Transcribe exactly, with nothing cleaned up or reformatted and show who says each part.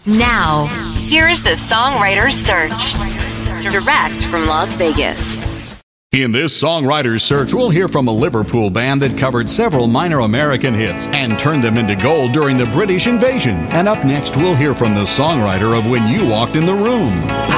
Speaker 1: Now, here's the Songwriter's Search, direct from Las Vegas.
Speaker 2: In this Songwriter's Search, we'll hear from a Liverpool band that covered several minor American hits and turned them into gold during the British invasion. And up next, we'll hear from the songwriter of When You Walked in the Room.